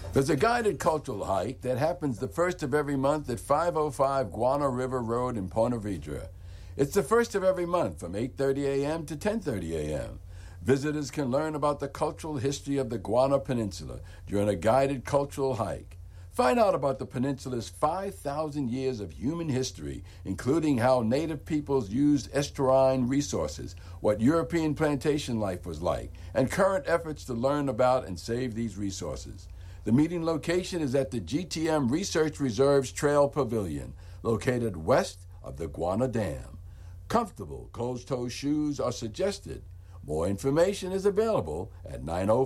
There's a guided cultural hike that happens the first of every month at 505 Guana River Road in Ponte Vedra. It's the first of every month from 8:30 a.m. to 10:30 a.m. Visitors can learn about the cultural history of the Guana Peninsula during a guided cultural hike. Find out about the peninsula's 5,000 years of human history, including how native peoples used estuarine resources, what European plantation life was like, and current efforts to learn about and save these resources. The meeting location is at the GTM Research Reserves Trail Pavilion, located west of the Guana Dam. Comfortable closed-toe shoes are suggested. More information is available at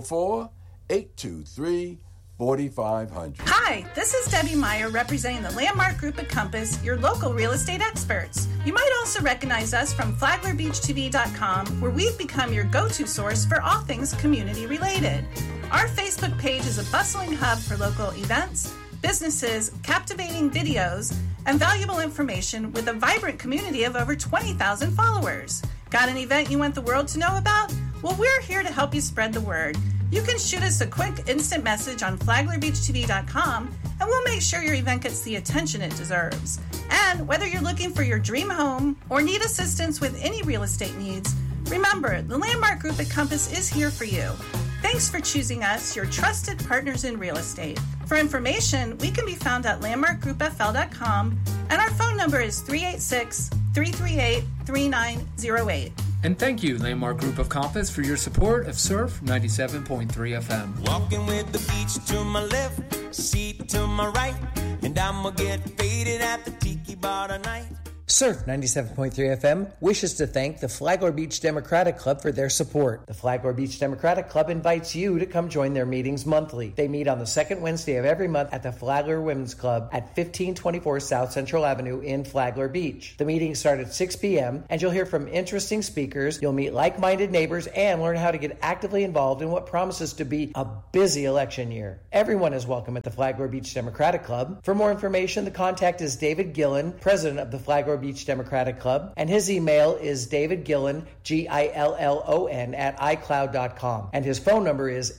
904-823-4500. Hi, this is Debbie Meyer representing the Landmark Group at Compass, your local real estate experts. You might also recognize us from FlaglerBeachTV.com, where we've become your go-to source for all things community-related. Our Facebook page is a bustling hub for local events, businesses, captivating videos, and valuable information with a vibrant community of over 20,000 followers. Got an event you want the world to know about? Well, we're here to help you spread the word. You can shoot us a quick instant message on FlaglerBeachTV.com, and we'll make sure your event gets the attention it deserves. And whether you're looking for your dream home or need assistance with any real estate needs, remember, the Landmark Group at Compass is here for you. Thanks for choosing us, your trusted partners in real estate. For information, we can be found at landmarkgroupfl.com, and our phone number is 386-338-3908. And thank you, Landmark Group of Compass, for your support of Surf 97.3 FM. Walking with the beach to my left, seat to my right, and I'ma get faded at the tiki bar tonight. Surf 97.3 FM wishes to thank the Flagler Beach Democratic Club for their support. The Flagler Beach Democratic Club invites you to come join their meetings monthly. They meet on the second Wednesday of every month at the Flagler Women's Club at 1524 South Central Avenue in Flagler Beach. The meetings start at 6 p.m. and you'll hear from interesting speakers. You'll meet like-minded neighbors and learn how to get actively involved in what promises to be a busy election year. Everyone is welcome at the Flagler Beach Democratic Club. For more information, the contact is David Gillen, president of the Flagler Beach Democratic Club, and his email is davidgillen, Gillon, at iCloud.com, and his phone number is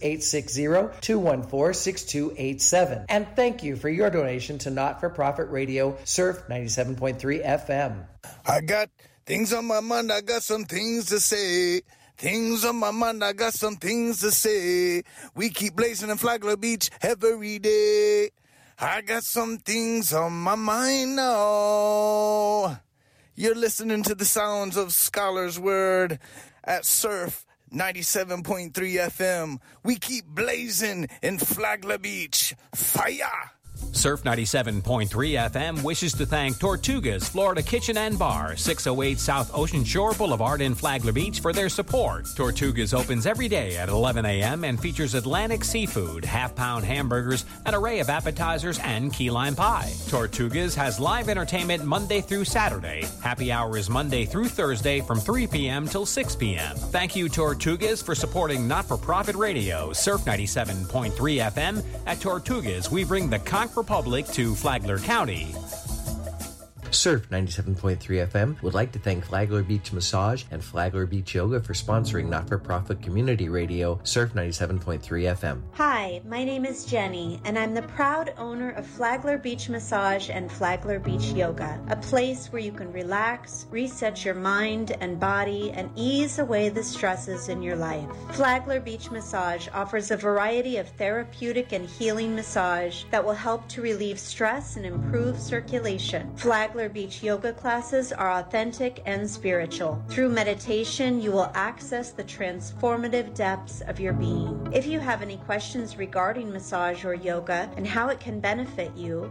860-214-6287. And thank you for your donation to Not-for-Profit Radio, Surf 97.3 FM. I got things on my mind, I got some things to say. Things on my mind, I got some things to say. We keep blazing in Flagler Beach every day. I got some things on my mind now. You're listening to the sounds of Scholar's Word at Surf 97.3 FM. We keep blazing in Flagler Beach. Fire! Surf 97.3 FM wishes to thank Tortugas Florida Kitchen and Bar, 608 South Ocean Shore Boulevard in Flagler Beach for their support. Tortugas opens every day at 11 a.m. and features Atlantic seafood, half-pound hamburgers, an array of appetizers, and key lime pie. Tortugas has live entertainment Monday through Saturday. Happy hour is Monday through Thursday from 3 p.m. till 6 p.m. Thank you, Tortugas, for supporting Not-for-Profit Radio, Surf 97.3 FM. At Tortugas, we bring the Conch Republic to Flagler County. Surf 97.3 FM would like to thank Flagler Beach Massage and Flagler Beach Yoga for sponsoring Not-for-Profit Community Radio, Surf 97.3 FM. Hi, my name is Jenny, and I'm the proud owner of Flagler Beach Massage and Flagler Beach Yoga, a place where you can relax, reset your mind and body, and ease away the stresses in your life. Flagler Beach Massage offers a variety of therapeutic and healing massage that will help to relieve stress and improve circulation. Flagler Beach yoga classes are authentic and spiritual. Through meditation, you will access the transformative depths of your being. If you have any questions regarding massage or yoga and how it can benefit you,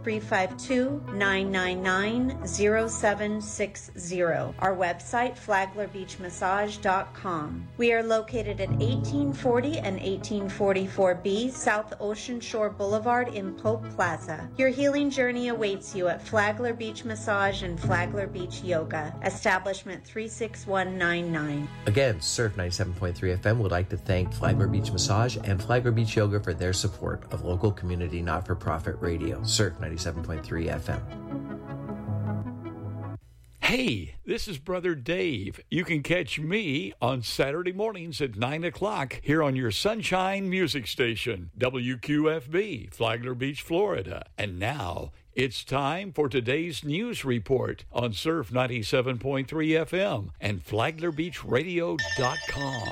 352-999-0760. Our website, flaglerbeachmassage.com. We are located at 1840 and 1844B South Ocean Shore Boulevard in Pope Plaza. Your healing journey awaits you at Flagler Beach Massage and Flagler Beach Yoga, establishment 36199. Again, Surf 97.3 FM would like to thank Flagler Beach Massage and Flagler Beach Yoga for their support of local community not-for-profit radio, Surf 97.3 FM. Hey, this is Brother Dave. You can catch me on Saturday mornings at 9 o'clock here on your Sunshine Music Station, WQFB, Flagler Beach, Florida. And now, it's time for today's news report on Surf 97.3 FM and FlaglerBeachRadio.com.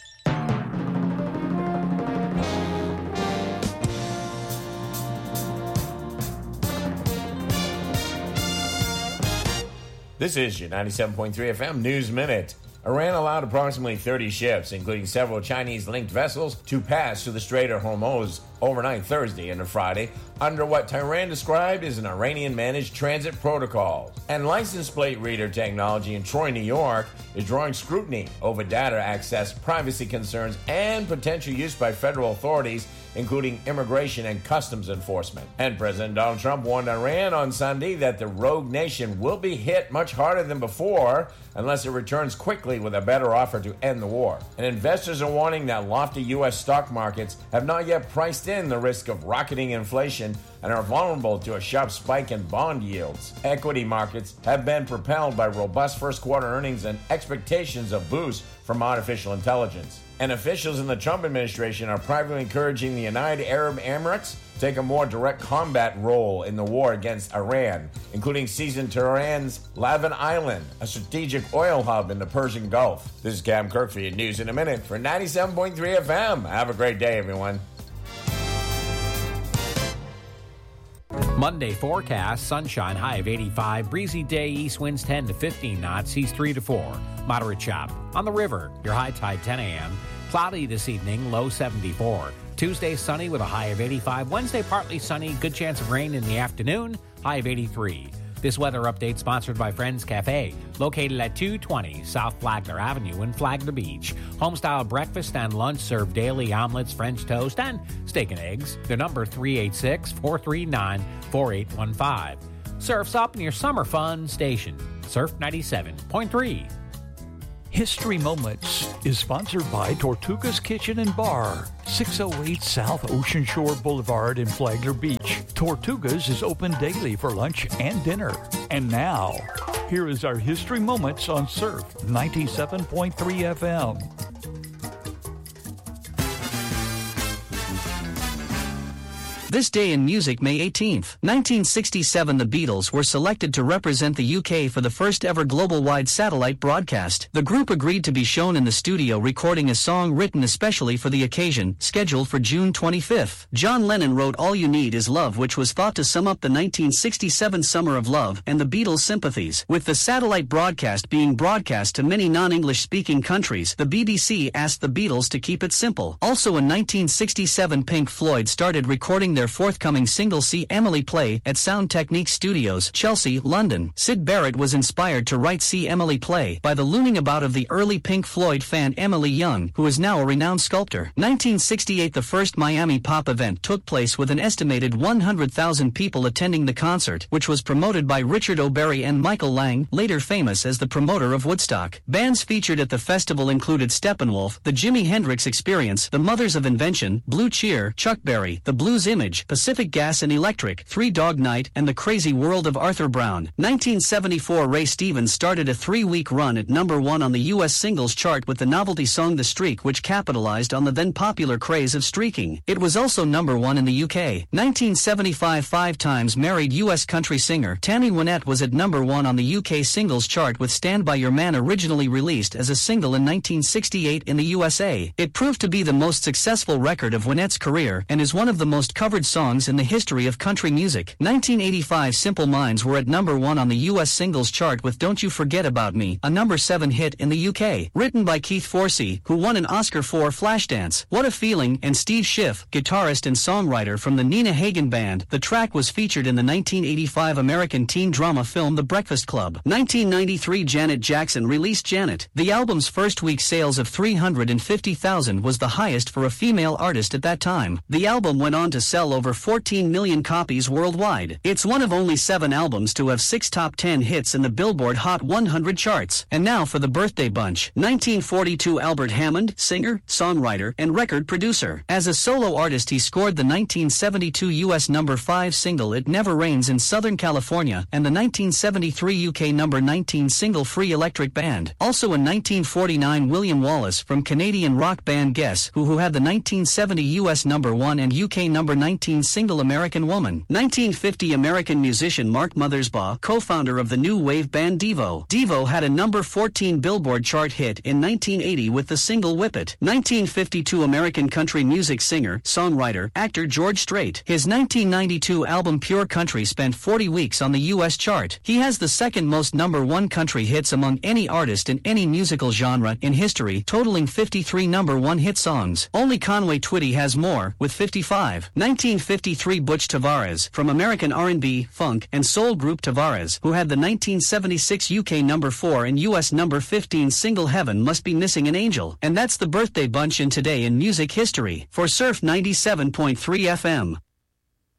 This is your 97.3 FM News Minute. Iran allowed approximately 30 ships, including several Chinese-linked vessels, to pass through the Strait of Hormuz overnight Thursday into Friday under what Tehran described as an Iranian-managed transit protocol. And license plate reader technology in Troy, New York, is drawing scrutiny over data access, privacy concerns, and potential use by federal authorities, including immigration and customs enforcement. And President Donald Trump warned Iran on Sunday that the rogue nation will be hit much harder than before unless it returns quickly with a better offer to end the war. And investors are warning that lofty U.S. stock markets have not yet priced in the risk of rocketing inflation and are vulnerable to a sharp spike in bond yields. Equity markets have been propelled by robust first quarter earnings and expectations of boost from artificial intelligence. And officials in the Trump administration are privately encouraging the United Arab Emirates to take a more direct combat role in the war against Iran, including seizing Tehran's Lavin Island, a strategic oil hub in the Persian Gulf. This is Cam Kirk for your News in a Minute for 97.3 FM. Have a great day, everyone. Monday forecast, sunshine, high of 85, breezy day, east winds 10 to 15 knots, seas 3 to 4, moderate chop. On the river, your high tide 10 a.m., cloudy this evening, low 74. Tuesday, sunny with a high of 85. Wednesday, partly sunny, good chance of rain in the afternoon, high of 83. This weather update sponsored by Friends Cafe, located at 220 South Flagler Avenue in Flagler Beach. Homestyle breakfast and lunch serve daily omelets, French toast, and steak and eggs. Their number 386-439-4815. Surf's up in your summer fun station. Surf 97.3. History Moments is sponsored by Tortuga's Kitchen and Bar, 608 South Ocean Shore Boulevard in Flagler Beach. Tortuga's is open daily for lunch and dinner. And now, here is our History Moments on Surf 97.3 FM. This day in music, May 18th, 1967, the Beatles were selected to represent the UK for the first ever global-wide satellite broadcast. The group agreed to be shown in the studio recording a song written especially for the occasion, scheduled for June 25th. John Lennon wrote All You Need Is Love, which was thought to sum up the 1967 summer of love and the Beatles' sympathies. With the satellite broadcast being broadcast to many non-English speaking countries, the BBC asked the Beatles to keep it simple. Also in 1967, Pink Floyd started recording their forthcoming single See Emily Play at Sound Technique Studios, Chelsea, London. Syd Barrett was inspired to write See Emily Play by the looning about of the early Pink Floyd fan Emily Young, who is now a renowned sculptor. 1968, the first Miami pop event took place with an estimated 100,000 people attending the concert, which was promoted by Richard O'Berry and Michael Lang, later famous as the promoter of Woodstock. Bands featured at the festival included Steppenwolf, the Jimi Hendrix Experience, the Mothers of Invention, Blue Cheer, Chuck Berry, the Blues Image, Pacific Gas and Electric, Three Dog Night, and The Crazy World of Arthur Brown. 1974, Ray Stevens started a 3-week run at #1 on the U.S. singles chart with the novelty song The Streak, which capitalized on the then popular craze of streaking. It was also #1 in the UK. 1975, 5 times married U.S. country singer Tammy Wynette was at #1 on the UK singles chart with Stand By Your Man, originally released as a single in 1968 in the USA. It proved to be the most successful record of Wynette's career and is one of the most covered songs in the history of country music. 1985, Simple Minds were at #1 on the U.S. singles chart with Don't You Forget About Me, a #7 hit in the UK. Written by Keith Forsey, who won an Oscar for Flashdance, What a Feeling, and Steve Schiff, guitarist and songwriter from the Nina Hagen Band. The track was featured in the 1985 American teen drama film The Breakfast Club. 1993, Janet Jackson released Janet. The album's first week sales of 350,000 was the highest for a female artist at that time. The album went on to sell sell over 14 million copies worldwide. It's one of only 7 albums to have 6 top 10 hits in the Billboard Hot 100 charts. And now for the birthday bunch. 1942 Albert Hammond, singer, songwriter, and record producer. As a solo artist, he scored the 1972 U.S. number 5 single It Never Rains in Southern California and the 1973 UK number 19 single Free Electric Band. Also in 1949, William Wallace from Canadian rock band Guess Who had the 1970 U.S. number 1 and UK number 19 single American Woman. 1950 American musician Mark Mothersbaugh, co-founder of the new wave band Devo. Devo had a number 14 Billboard chart hit in 1980 with the single Whip It. 1952 American country music singer, songwriter, actor George Strait. His 1992 album Pure Country spent 40 weeks on the U.S. chart. He has the second most number 1 country hits among any artist in any musical genre in history, totaling 53 number 1 hit songs. Only Conway Twitty has more, with 55. 1953 Butch Tavares, from American R&B, funk, and soul group Tavares, who had the 1976 UK number 4 and US number 15 single Heaven Must Be Missing an Angel. And that's the birthday bunch in Today in Music History. For Surf 97.3 FM.